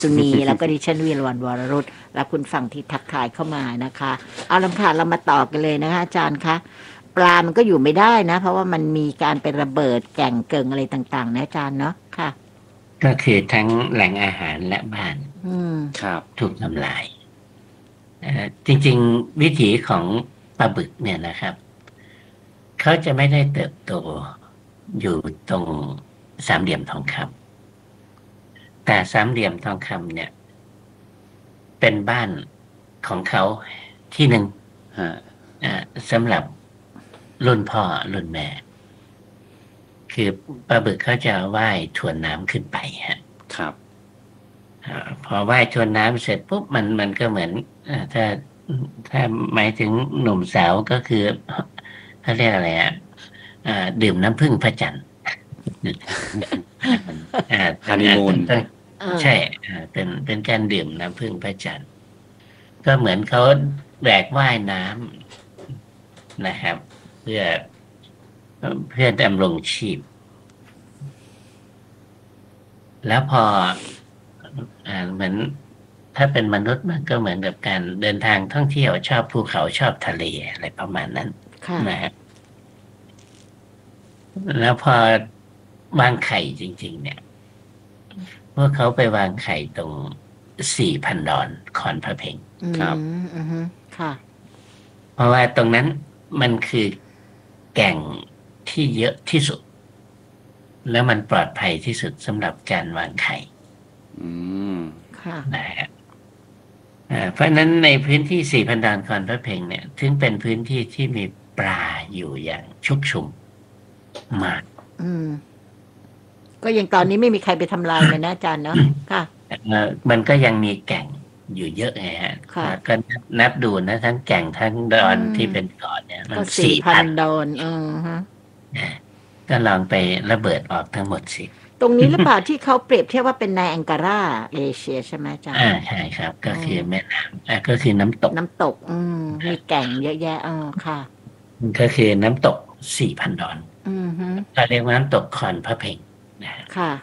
สุนีแล้วก็ดิฉันวีรวรรณวรรุตและคุณฟังที่ทักทายเข้ามานะคะเอาลำค่ะเรามาต่อกันเลยนะคะอาจารย์คะปลามันก็อยู่ไม่ได้นะเพราะว่ามันมีการไประเบิดแก่งเกิงอะไรต่างๆนะอาจารย์เนาะค่ะก็คือทั้งแหล่งอาหารและบ้านครับถูกทำลายจริงๆวิถีของปลาบึกเนี่ยนะครับเขาจะไม่ได้เติบโตอยู่ตรงสามเหลี่ยมทองคำแต่สามเหลี่ยมทองคำเนี่ยเป็นบ้านของเขาที่หนึ่งสำหรับรุ่นพ่อรุ่นแม่คือปลาบึกเขาจะว่ายทวนน้ำขึ้นไปฮะครับพอว่ายทวนน้ำเสร็จปุ๊บมันก็เหมือนถ้าหมายถึงหนุ่มสาวก็คือเขาเรียกอะไรดื่มน้ำผึ้งพระจันทร์ฮันนีมูนใช่เป็นการดื่มน้ำผึ้งพระจันทร์ก็เหมือนเขาแบกว่ายน้ำนะครับเพื่อดำรงชีพแล้วพอเหมือนถ้าเป็นมนุษย์มันก็เหมือนกับการเดินทางท่องเที่ยวชอบภูเขาชอบทะเลอะไรประมาณนั้นนะครับแล้วพอวางไข่จริงๆเนี่ยพวกเขาไปวางไข่ตรง4,000 ดอนขอนพระเพ็งครับค่ะเพราะว่าตรงนั้นมันคือแก่งที่เยอะที่สุดแล้วมันปลอดภัยที่สุดสำหรับการวางไข่ค่ะนะฮะเพราะนั้นในพื้นที่ 4,000 ดอนขอนพระเพ็งเนี่ยถึงเป็นพื้นที่ที่มีปลาอยู่อย่างชุกชุมมากก็ยังตอนนี้ไม่มีใครไปทำลายเลยนะอาจารย์เนาะค่ะมันก็ยังมีแก่งอยู่เยอะไงฮะก็นับดูนะทั้งแก่งทั้งดอนที่เป็นเกาะเนี่ยมัน 4,000 ดอนก็ลองไประเบิดออกทั้งหมดสิตรงนี้หรือเปล่าที่เขาเปรียบเทียบว่าเป็นในแองการาเอเชียใช่ไหมอาจารย์ใช่ครับก็คือแม่น้ำก็คือน้ำตกมีแก่งเยอะแยะค่ะก็คือน้ำตก 4,000 ดอนเราเรียกว่าน้ำตกคอนพระเพ็งนะค่ะ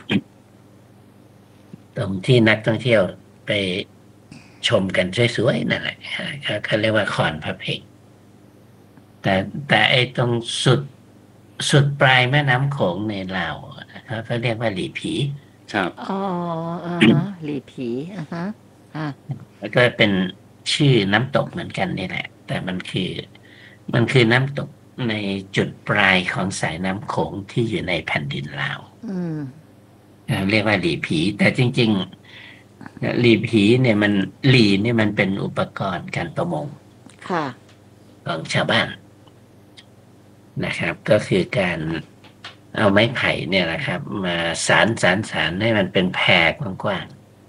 ตรงที่นักท่องเที่ยวไปชมกันสวยๆนั่นแหละเขาเรียกว่าคอนพระเพ็งแต่ไอ้ตรงสุดปลายแม่น้ำโขงในลาวเขาเรียกว่าหลีผีครับหลีผีแล้วก็เป็นชื่อน้ำตกเหมือนกันนี่แหละแต่มันคือน้ำตกในจุดปลายของสายน้ำโขงที่อยู่ในแผ่นดินลาวเรียกว่าหลีผีแต่จริงๆหลีผีเนี่ยหลีเนี่ยมันเป็นอุปกรณ์การประมงของชาวบ้านนะครับก็คือการเอาไม้ไผ่เนี่ยนะครับมาสานให้มันเป็นแพรกว้าง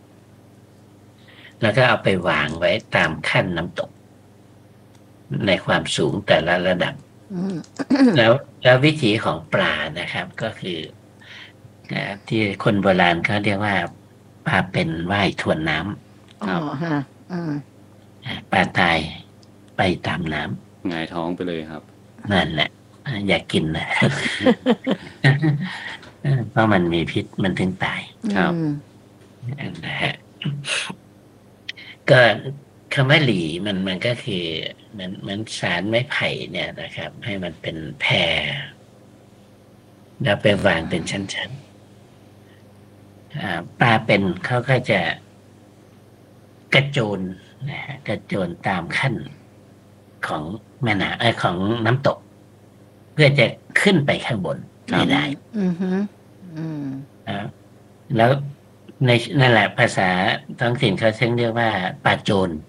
ๆแล้วก็เอาไปวางไว้ตามขั้นน้ำตกในความสูงแต่ละระดับแล้ววิถีของปลานะครับก็คือที่คนโบราณเขาเรียกว่าปลาเป็นว่ายทวนน้ำปลาตายไปตามน้ำหงายท้องไปเลยครับนั่นแหละอยากกินนะเพราะมันมีพิษมันถึงตายครับนะฮะก็คำว่าหลีมันก็คือมันสารไม้ไผ่เนี่ยนะครับให้มันเป็นแพรแล้วไปวางเป็นชั้นๆปลาเป็นเขาก็จะกระโจนนะฮะกระโจนตามขั้นของแม่น้ำของน้ำตกเพื่อจะขึ้นไปข้างบนไม่ได้แล้วในนั่นแหละภาษาท้องถิ่นเขาเรียกว่าปลาโจร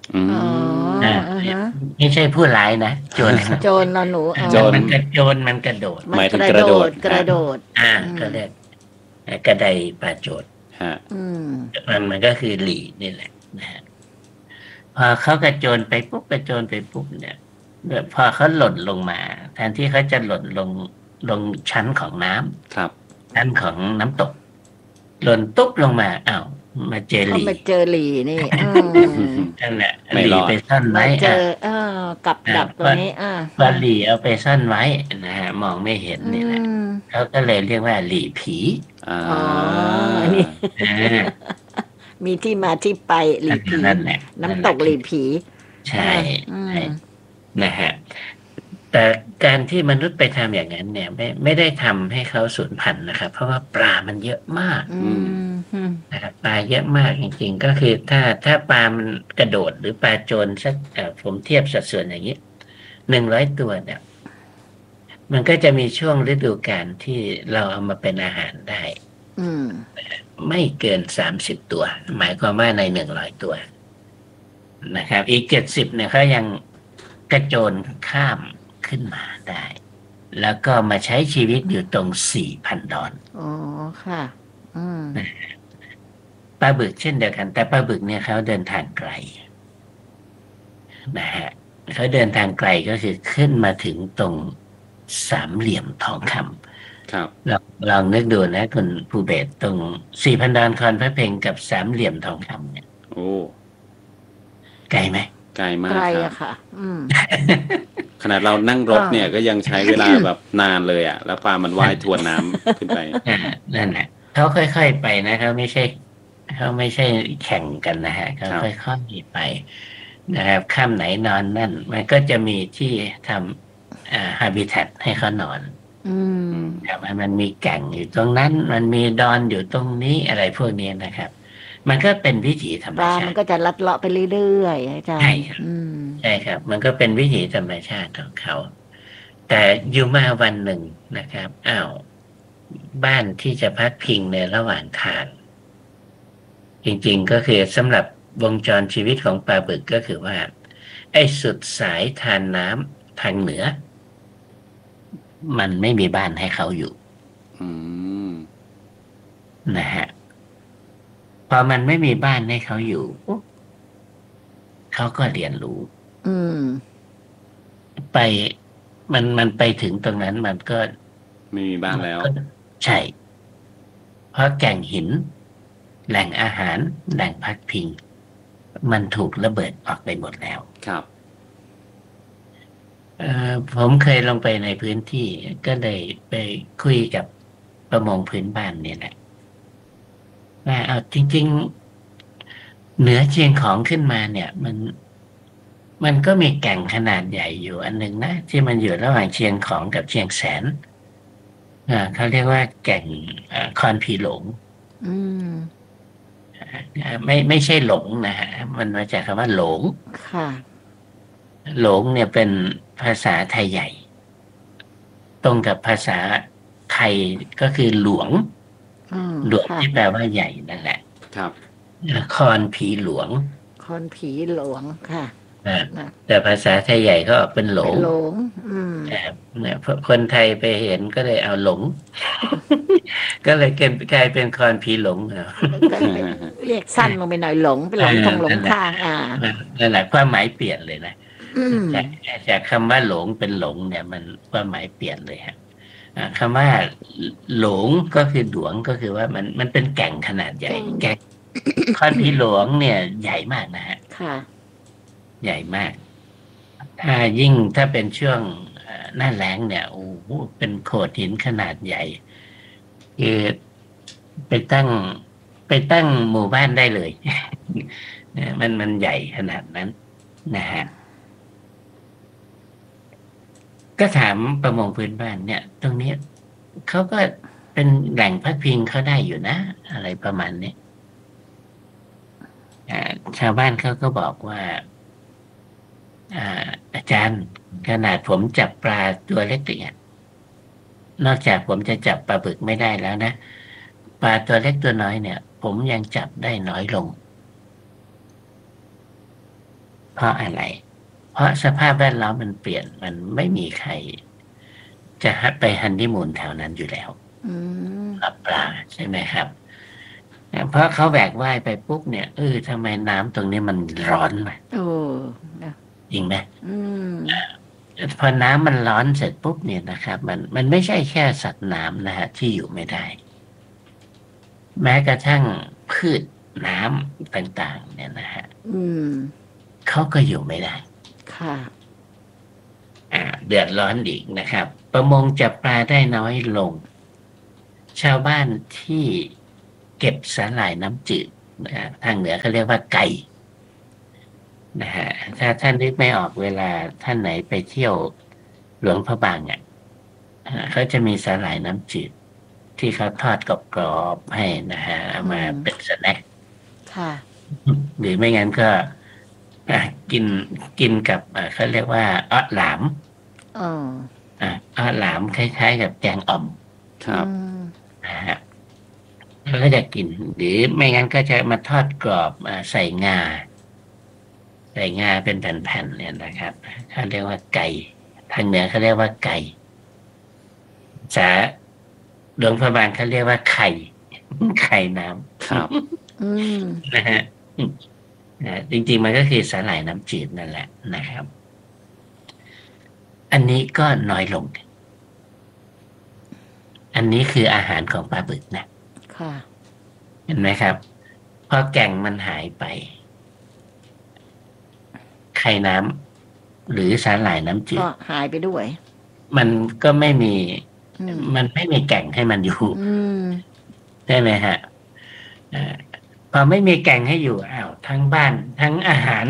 ไม่ใช่ผู้ร้ายนะโจรนอนหนูมันกระโจนมันกระโดดหมายถึงกระโดดก็เรียกกระไดปลาโจรมันก็คือหลีนี่แหละนะฮะพอเขากระโจนไปปุ๊บเนี่ยพอเขาหล่นลงมาแทนที่เขาจะหล่นลงชั้นของน้ำครับชั้นของน้ำตกหล่นตุ๊บลงมาอ้าวมาเจอหลีนี่นั่นแหละหลีไปซ่อนไว้กับดับตัวนี้พอหลีเอาไปซ่อนไว้นะฮะมองไม่เห็นนี่แหละเขาก็เลยเรียกว่าหลีผีมีที่มาที่ไปหลีผีนั่นแหละน้ำตกหลีผีใช่อืมใช่นะฮะแต่การที่มนุษย์ไปทำอย่างนั้นเนี่ยไม่ได้ทำให้เขาสูญพันธุ์นะครับ เพราะว่าปลามันเยอะมากอืมนะครับปลาเยอะมากจริงๆ ก็คือถ้าปลามันกระโดดหรือปลาโจรสักผมเทียบสัดส่วนอย่างนี้100 ตัวเนี่ย มันก็จะมีช่วงฤดูกาลที่เราเอามาเป็นอาหารได้อืมไม่เกิน30 ตัว หมายความว่าใน100 ตัวนะครับ อีก70เนี่ยเขายังกระโจนข้ามขึ้นมาได้ แล้วก็มาใช้ชีวิตอยู่ตรง4,000 ดอนอ๋อค่ะ อืมปลาบึกเช่นเดียวกัน แต่ปลาบึกเนี่ยเขาเดินทางไกลนะฮะเขาเดินทางไกลก็คือขึ้นมาถึงตรงสามเหลี่ยมทองคำครับลองนึกดูนะคุณภูเบศรตรง4,000 ดอนคอนพระเพลงกับสามเหลี่ยมทองคำเนี่ยโอ้ไกลไหมไกลมาไกกลครับอะค่ะ อืมขนาดเรานั่งรถเนี่ยก็ยังใช้เวลาแบบนานเลยอ่ะ แล้วปลามันว่ายทวนน้ำขึ้นไปนั่นแหละเขาค่อยๆไปนะเขาไม่ใช่แข่งกันนะฮะเขาครับค่อยๆไปนะครับค่ำไหนนอนนั่น มันก็จะมีที่ทำhabitat ให้เขานอนอืมครับมันมีแก่งอยู่ตรงนั้น มันมีดอนอยู่ตรงนี้อะไรพวกนี้นะครับ มันก็เป็นวิถีธรรปมลาชามันติก็จะลัดเลาะไปเรื่อยๆอาจารใช่ย์ครับอืมใช่ครับ มันก็เป็นวิถีธรรมชาติของเขา แต่อยู่มาวันหนึ่งนะครับอ้าวบ้านที่จะพักพิงในระหว่างทาง จริงๆก็คือสำหรับวงจรชีวิตของปลาบึกก็คือว่า ไอ้สุดสายทานน้ำทางเหนือ มันไม่มีบ้านให้เขาอยู่อืมนะฮะพอมันไม่มีบ้านให้เขาอยู่ปุ๊บเขาก็เรียนรู้อืมไปมันไปถึงตรงนั้นมันก็ไม่มีบ้านแล้วก็ใช่ เพราะแก่งหิน แหล่งอาหารแหล่งพักพิง มันถูกระเบิดออกไปหมดแล้วครับผมเคยลงไปในพื้นที่ก็เลยไปคุยกับประมงพื้นบ้านเนี่ยแหละว่าเอาจริงๆ เหนือเชียงของขึ้นมาเนี่ย มันก็มีแก่งขนาดใหญ่อยู่อันหนึ่งนะ ที่มันอยู่ระหว่างเชียงของกับเชียงแสนเขาเรียกว่าแก่งคอนผีหลงอืมไม่ใช่หลงนะฮะมันมาจากคำว่าหลงค่ะหลงเนี่ยเป็นภาษาไทยใหญ่ ตรงกับภาษาไทยก็คือหลวงอืมหลวงค่ะที่แปลว่าใหญ่นั่นแหละครับนครผีหลวงคนผีหลวงค่ะนะนะแต่ภาษาไทยใหญ่ก็ออกเป็นหลงหลง อืมเนี่ยพอคนไทยไปเห็นก็เลยเอาหลง ก็เลยกลายเป็นคอนผีหลงเอาก็เรียกสั้นลงไปหน่อยหลงไปหลงทงหลงทางนั่นแหละความหมายเปลี่ยนเลยนะอืมจากคำว่าหลงเป็นหลงเนี่ยมันความหมายเปลี่ยนเลยฮะคำว่าหลงก็คือหลวงก็คือว่ามันเป็นแก่งขนาดใหญ่ แก่งคอนผีหลวงเนี่ยใหญ่มากนะฮะค่ะใหญ่มาก ถ้าเป็นช่วงหน้าแล้งเนี่ยโอ้โหเป็นโขดหินขนาดใหญ่คือไปตั้งหมู่บ้านได้เลย มันใหญ่ขนาดนั้นนะฮะก็ถามประมงพื้นบ้านเนี่ย ตรงนี้เขาก็เป็นแหล่งพักพิงเขาได้อยู่นะ อะไรประมาณนี้ชาวบ้านเขาก็บอกว่า อาจารย์ขนาดผมจับปลาตัวเล็กเนี่ยนอกจากผมจะจับปลาบึกไม่ได้แล้วนะปลาตัวเล็กตัวน้อยเนี่ย ผมยังจับได้น้อยลง เพราะอะไร เพราะสภาพแวดล้อมมันเปลี่ยนมันไม่มีใคร จะไปฮันนีมูนแถวนั้นอยู่แล้วอืมกับปลาใช่ไหมครับเพราะเขาแบกว่ายไปปุ๊บเนี่ยทำไมน้ำตรงนี้มันร้อนไหมโอ้นะจริงไหมอืมพอน้ำมันร้อนเสร็จปุ๊บเนี่ยนะครับ มันไม่ใช่แค่สัตว์น้ำนะฮะที่อยู่ไม่ได้ แม้กระทั่งพืชน้ำต่างๆ เนี่ยนะฮะอืมเขาก็อยู่ไม่ได้ค่ะเดือดร้อนอีกนะครับ ประมงจับปลาได้น้อยลง ชาวบ้านที่เก็บสาหร่ายน้ำจืดทางเหนือเขาเรียกว่าไก่นะฮะถ้าท่านนึกไม่ออกเวลาท่านไหนไปเที่ยวหลวงพระบางเขาจะมีสาหร่ายน้ำจืดที่เขาทอดกรอบๆให้นะฮะเอามาเป็นสแน็คค่ะหรือไม่งั้นก็อ่ะกินกินกับเขาเรียกว่าอ้อหลามอ๋ออ้อหลามคล้ายๆกับแกงอ่อมครับอืมนะฮะแล้วก็จะกิน หรือไม่งั้นก็จะมาทอดกรอบใส่งาเป็นแผ่นๆเนี่ยนะครับเขาเรียกว่าไก่ทางเหนือเขาเรียกว่าไก่ภาษาหลวงพระบางเขาเรียกว่าไข่น้ำครับอืมนะฮะจริงๆมันก็คือสาหร่ายน้ำจืดนั่นแหละนะครับ อันนี้ก็น้อยลง อันนี้คืออาหารของปลาบึกนะค่ะเห็นไหมครับพอแก่งมันหายไปไข่น้ำหรือสาหร่ายน้ำจืดก็หายไปด้วยมันก็ไม่มีอืมมันไม่มีแก่งให้มันอยู่อืมใช่ไหมฮะพอไม่มีแก่งให้อยู่ทั้งบ้านทั้งอาหาร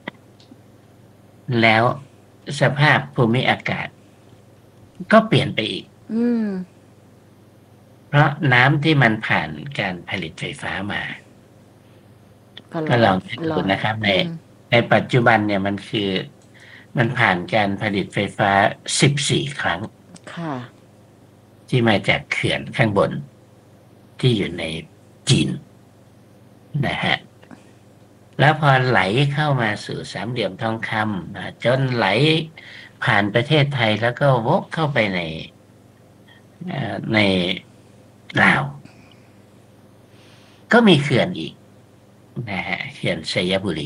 แล้วสภาพภูมิอากาศ ก็เปลี่ยนไปอีกอืมเพราะน้ำที่มันผ่านการผลิตไฟฟ้ามา ก็ลองคิดดูนะครับ ในปัจจุบันเนี่ยมันผ่านการผลิตไฟฟ้า14 ครั้งค่ะที่มาจากเขื่อนข้างบนที่อยู่ในจีนนะฮะแล้วพอไหลเข้ามาสู่สามเหลี่ยมทองคำจนไหลผ่านประเทศไทยแล้วก็วกเข้าไปในลาว ก็มีเขื่อนอีกนะฮะเขื่อนชัยบุรี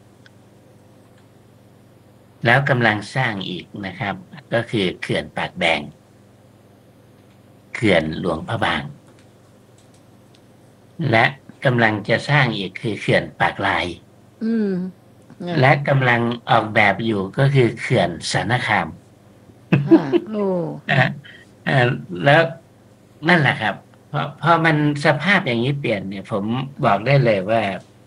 แล้วกำลังสร้างอีกนะครับ ก็คือเขื่อนปากแดงเขื่อนหลวงพระบาง และกำลังจะสร้างอีกคือเขื่อนปากลายอืมและกำลังออกแบบอยู่ก็คือเขื่อนสารคามค่ะ โอ้แล้วนั่นแหละครับพอมันสภาพอย่างนี้เปลี่ยนเนี่ย ผมบอกได้เลยว่า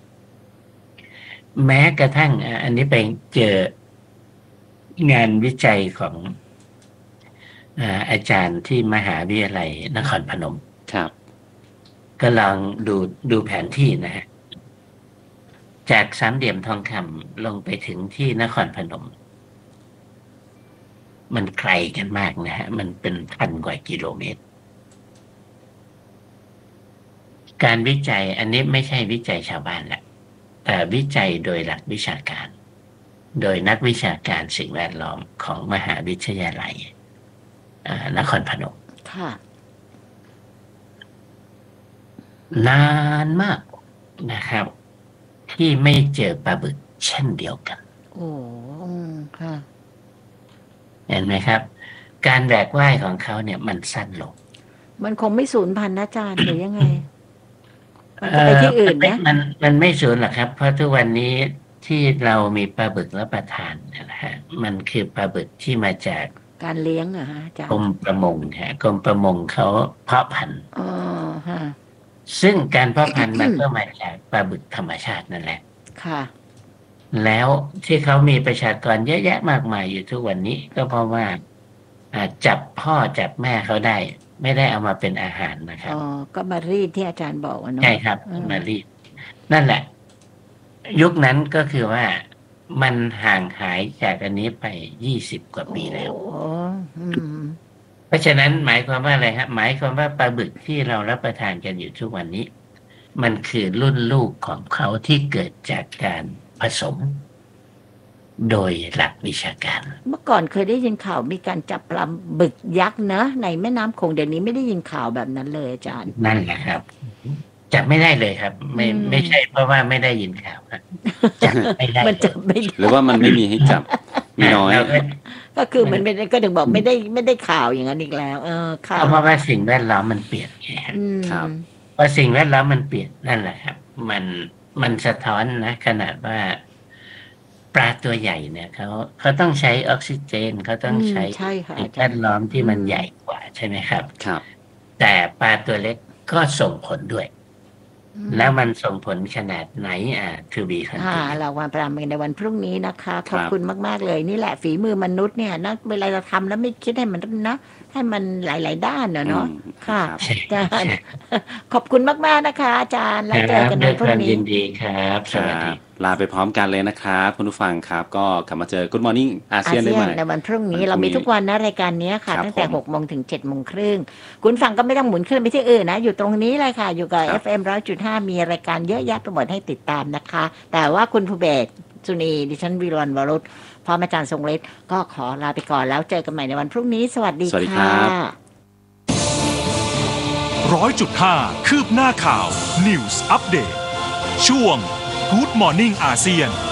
แม้กระทั่งอันนี้ไปเจองานวิจัยของอาจารย์ที่มหาวิทยาลัยนครพนมครับก็ลองดูแผนที่นะฮะจากสามเหลี่ยมทองคำลงไปถึงที่นครพนม มันไกลกันมากนะฮะมันเป็น1,000 กว่ากิโลเมตร การวิจัยอันนี้ไม่ใช่วิจัยชาวบ้านแหละแต่วิจัยโดยหลักวิชาการ โดยนักวิชาการสิ่งแวดล้อมของมหาวิทยาลัยนครพนมค่ะนานมากนะครับ ที่ไม่เจอปลาบึกเช่นเดียวกันโอ้ค่ะเห็นไหมครับ การแหวกว่ายของเขาเนี่ยมันสั้นลงมันคงไม่สูญพันธุ์นะอาจารย์หรือยังไง มันก็ไปที่อื่นนะมันไม่สูญหรอกครับ เพราะทุกวันนี้ที่เรามีปลาบึกรับประทานนะฮะมันคือปลาบึกที่มาจากการเลี้ยงอะฮะอาจารกรย์มประมงฮะกรมประมงเขาเพาะพันธุ์อ๋อฮะซึ่งการเพาะพันธุ์มันก็มาจากปลาบึกธรรมชาตินั่นแหละค่ะแล้วที่เขามีประชากรเยอะแยะมากมายอยู่ทุกวันนี้ก็เพราะว่าจับพ่อจับแม่เขาได้ ไม่ได้เอามาเป็นอาหารนะครับอ๋อ ก็มารีดที่อาจารย์บอกอะเนาะใช่ครับอืมมารีดนั่นแหละ ยุคนั้นก็คือว่ามันห่างหายจากอันนี้ไป20 กว่าปีแล้วโอ้อืมเพราะฉะนั้นหมายความว่าอะไรครับหมายความว่าปลาบึกที่เรารับประทานกันอยู่ทุกวันนี้ มันคือรุ่นลูกของเขาที่เกิดจากการผสม โดยหลักวิชาการเมื่อก่อนเคยได้ยินข่าวมีการจับปลาบึกยักษ์นะในแม่น้ำโขงเดี๋ยวนี้ไม่ได้ยินข่าวแบบนั้นเลยอาจารย์นั่นแหละครับจับไม่ได้เลยครับ ไม่ใช่เพราะว่าไม่ได้ยินข่าวนะจับไม่ได้มันจับไม่ได้หรือว่ามันไม่มีให้จับ มีน้อยเราก็ก็คือมันไม่ได้ก็ถึงบอกไม่ได้ข่าวอย่างนั้นอีกแล้ว ข่าวเพราะว่าสิ่งแวดล้อมมันเปลี่ยนไงฮะอืมครับพอสิ่งแวดล้อมมันเปลี่ยนนั่นแหละครับ มันสะท้อนนะขนาดว่าปลาตัวใหญ่เนี่ยเขาต้องใช้ออกซิเจนเขาต้องใช้ใช่ค่ะสิ่งอาแวจารดย์ล้อมที่มันใหญ่กว่าใช่ไหมครับครับแต่ปลาตัวเล็กก็ส่งผลด้วยแล้วมันส่งผลขนาดไหนto be เราวันประมาณในวันพรุ่งนี้นะคะขอบคุณมากๆเลยนี่แหละฝีมือมนุษย์เนี่ยนะเวลาเราทำแล้วไม่คิดให้มันนะให้มันหลายๆด้านเนาะค่ะอาจารย์ขอบคุณมากๆนะคะอาจารย์แล้วเจอกันในพรุ่งนี้ยินดีครับสวัสดีลาไปพร้อมกันเลยนะครับคุณผู้ฟังครับก็กลับมาเจอ Good Morning อาเซียนได้ใหม่ในวันพรุ่งนี้เรามีทุกวันนะรายการนี้ค่ะตั้งแต่6 โมงถึง7 โมงครึ่งคุณฟังก็ไม่ต้องหมุนขึ้นไปที่อื่นนะอยู่ตรงนี้เลยค่ะอยู่กับ FM 100.5 มีรายการเยอะแยะไปหมดให้ติดตามนะคะแต่ว่าคุณภูเบศรสุนีดิฉันวิรวรรณวรุษพร้อมอาจารย์ทรงฤทธิ์ก็ขอลาไปก่อนแล้วเจอกันใหม่ในวันพรุ่งนี้สวัสดีค่ะ 100.5 คืบหน้าข่าว News Update ช่วง Good Morning อาเซียน